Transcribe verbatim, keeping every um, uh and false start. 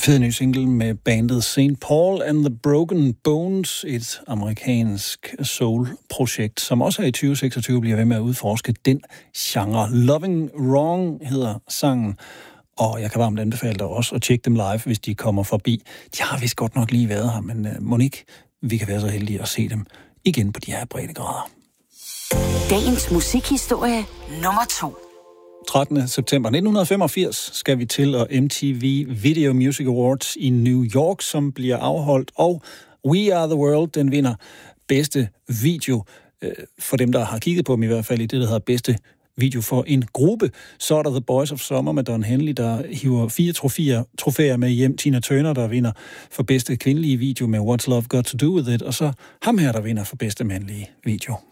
Fed ny single med bandet Saint Paul and the Broken Bones, et amerikansk soul-projekt, som også i tyve seksogtyve bliver ved med at udforske den genre. Loving Wrong hedder sangen, og jeg kan varmt anbefale dig også at tjekke dem live, hvis de kommer forbi. De har vist godt nok lige været her, men uh, Monique, vi kan være så heldige at se dem igen på de her breddegrader. Dagens musikhistorie nummer to. trettende september nitten femogfirs skal vi til, og M T V Video Music Awards i New York, som bliver afholdt, og We Are The World, den vinder bedste video, øh, for dem, der har kigget på dem i hvert fald, i det, der hedder bedste video for en gruppe. Så er der The Boys of Summer med Don Henley, der hiver fire trofæer, trofæer med hjem. Tina Turner, der vinder for bedste kvindelige video med What's Love Got To Do With It, og så ham her, der vinder for bedste mandlige video.